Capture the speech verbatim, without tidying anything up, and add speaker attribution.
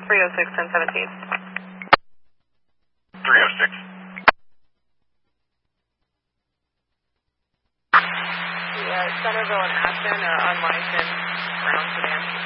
Speaker 1: three oh six, ten seventeen.
Speaker 2: three oh six.
Speaker 1: Yeah, Centerville and Aspen are unlicensed brown sedans.